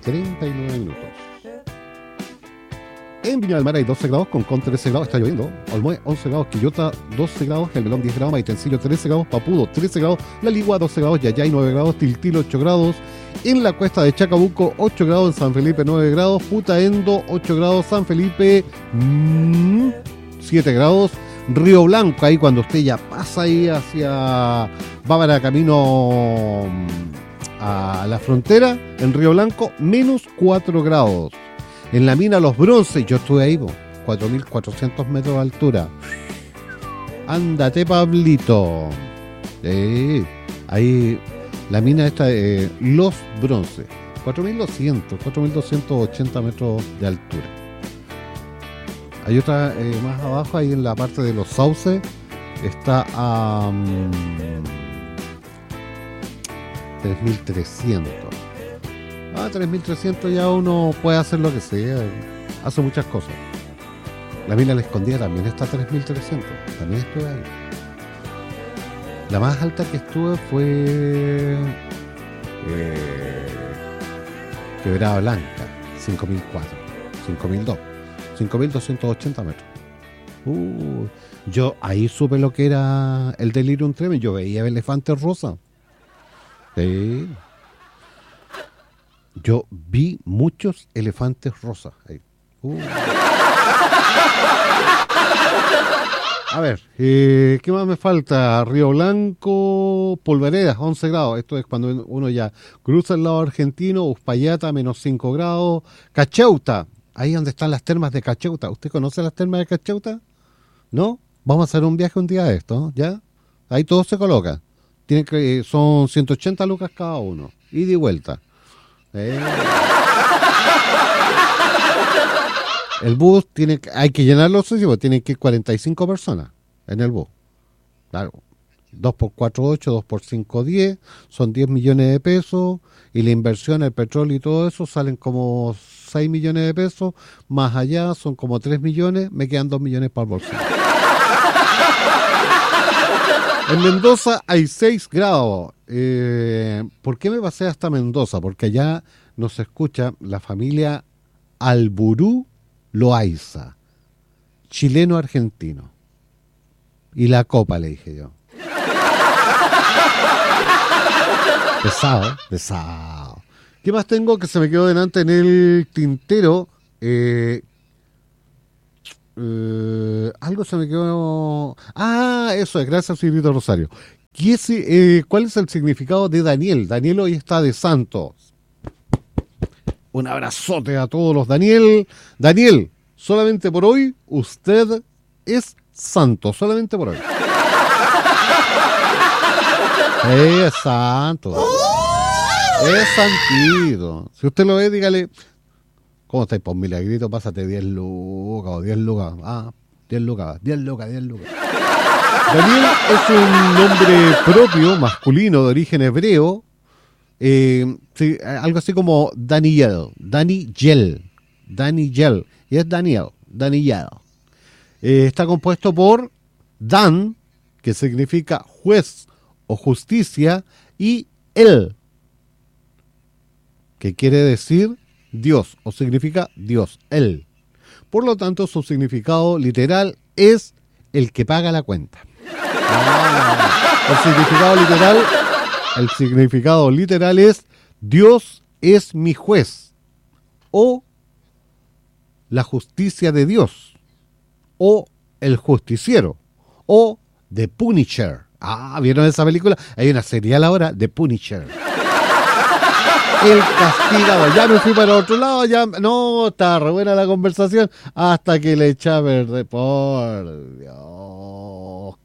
39 minutos. En Viña del Mar hay 12 grados, Concón 13 grados, está lloviendo. Olmué 11 grados, Quillota 12 grados, El Melón 10 grados, Maitencillo 13 grados, Papudo 13 grados, La Ligua 12 grados, Yayay 9 grados, Tiltil 8 grados, en la cuesta de Chacabuco 8 grados, en San Felipe 9 grados, Putaendo 8 grados, San Felipe 7 grados, Río Blanco, ahí cuando usted ya pasa ahí hacia Bávara camino a la frontera, en Río Blanco menos 4 grados. En la mina Los Bronces, yo estuve ahí, 4.400 metros de altura. Ándate, Pablito. Ahí, la mina esta de Los Bronces. 4.280 metros de altura. Hay otra más abajo, ahí en la parte de Los Sauces, está a 3.300. 3.300 ya uno puede hacer lo que sea, hace muchas cosas. La mina La Escondida también está a 3.300, también estuve ahí. La más alta que estuve fue Quebrada Blanca, 5.004, 5.280 metros. Yo ahí supe lo que era el delirium tremens, yo veía elefantes rosas. Sí. Yo vi muchos elefantes rosas ahí. A ver, ¿qué más me falta? Río Blanco, Polveredas, 11 grados. Esto es cuando uno ya cruza el lado argentino. Uspallata, menos 5 grados. Cacheuta, ahí donde están las termas de Cacheuta. ¿Usted conoce las termas de Cacheuta? ¿No? Vamos a hacer un viaje un día de esto, ¿no? ¿Ya? Ahí todo se coloca. Son 180 lucas cada uno. Ida y vuelta. El bus hay que llenarlo, tienen que ir 45 personas en el bus. Claro, 2 por 4, 8, 2 por 5, 10, son 10 millones de pesos, y la inversión, el petróleo y todo eso salen como 6 millones de pesos, más allá son como 3 millones, me quedan 2 millones para el bolsillo. En Mendoza hay 6 grados. ¿Por qué me pasé hasta Mendoza? Porque allá nos escucha la familia Alburú Loaiza, chileno-argentino. Y la copa, le dije yo. Pesado. ¿Qué más tengo que se me quedó delante en el tintero? Algo se me quedó. Eso es, gracias, Silvito Rosario. ¿Cuál es el significado de Daniel? Daniel hoy está de santo. Un abrazote a todos los Daniel. Daniel, solamente por hoy usted es santo, solamente por hoy. Es santo. Es santito. Si usted lo ve, dígale, ¿cómo estáis? Por milagrito, pásate 10 lucas o 10 lucas. 10 lucas. Daniel es un nombre propio, masculino, de origen hebreo. Sí, algo así como Daniel. Y es Daniel. Está compuesto por Dan, que significa juez o justicia, y El, que quiere decir Dios, o significa Dios, Él. Por lo tanto, su significado literal es el que paga la cuenta. El significado literal es Dios es mi juez, o la justicia de Dios, o el justiciero, o The Punisher. ¿Vieron esa película? Hay una serial ahora, The Punisher. El castigado. Ya me fui para otro lado, no, está re buena la conversación hasta que le eché a perder. Por Dios,